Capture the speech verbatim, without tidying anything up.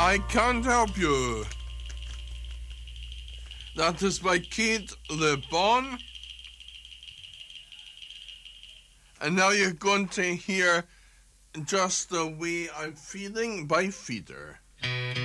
I Can't Help You. That is by Kate Le Bon. And now you're going to hear Just the Way I'm Feeling by Feeder.